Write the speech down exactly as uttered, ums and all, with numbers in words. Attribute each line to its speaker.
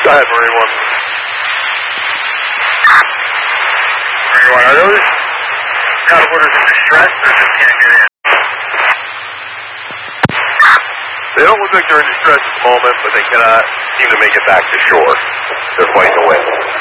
Speaker 1: Go ahead, Marine One. Marine One, are those caterpillars in distress or just can't get in? They don't look like they're in distress at the moment, but they cannot seem to make it back to shore. They're fighting away.